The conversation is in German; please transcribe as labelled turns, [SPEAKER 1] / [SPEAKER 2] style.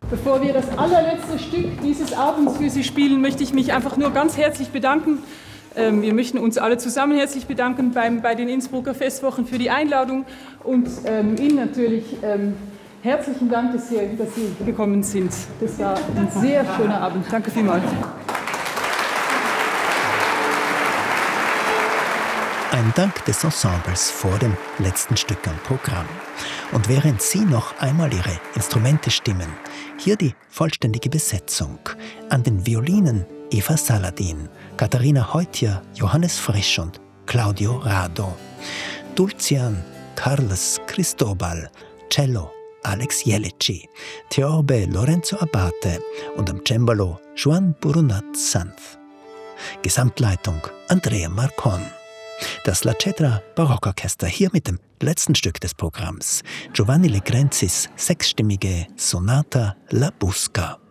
[SPEAKER 1] Bevor wir das allerletzte Stück dieses Abends für Sie spielen, möchte ich mich einfach nur ganz herzlich bedanken. Wir möchten uns alle zusammen herzlich bedanken bei den Innsbrucker Festwochen für die Einladung und Ihnen natürlich herzlichen Dank, dass Sie gekommen sind. Das war ein sehr schöner Abend. Danke vielmals.
[SPEAKER 2] Ein Dank des Ensembles vor dem letzten Stück am Programm. Und während Sie noch einmal Ihre Instrumente stimmen, hier die vollständige Besetzung. An den Violinen Eva Saladin, Katharina Heutjer, Johannes Frisch und Claudio Rado. Dulcian, Carlos Cristobal, Cello Alex Jelici, Theorbe Lorenzo Abate und am Cembalo Juan Burunat Sanz. Gesamtleitung Andrea Marcon. Das La Cedra Barockorchester hier mit dem letzten Stück des Programms, Giovanni Legrenzis sechsstimmige Sonata La Busca.